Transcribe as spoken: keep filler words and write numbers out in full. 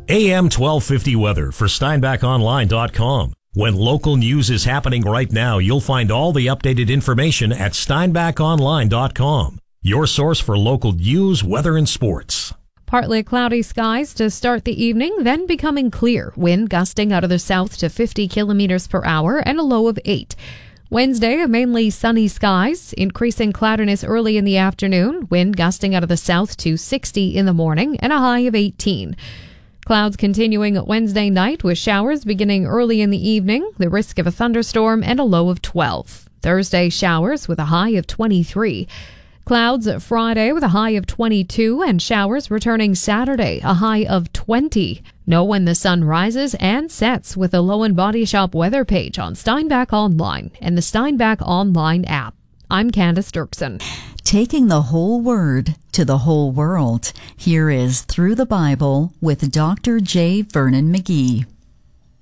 A M twelve fifty weather for Steinbach Online dot com. When local news is happening right now, you'll find all the updated information at Steinbach Online dot com. Your source for local news, weather, and sports. Partly cloudy skies to start the evening, then becoming clear. Wind gusting out of the south to fifty kilometers per hour and a low of eight. Wednesday, mainly sunny skies, increasing cloudiness early in the afternoon. Wind gusting out of the south to sixty in the morning and a high of eighteen. Clouds continuing Wednesday night with showers beginning early in the evening, the risk of a thunderstorm and a low of twelve. Thursday, showers with a high of twenty-three. Clouds Friday with a high of twenty-two and showers returning Saturday, a high of twenty. Know when the sun rises and sets with the Low and Body Shop weather page on Steinbach Online and the Steinbach Online app. I'm Candace Dirksen. Taking the whole word to the whole world. Here is Through the Bible with Doctor J. Vernon McGee.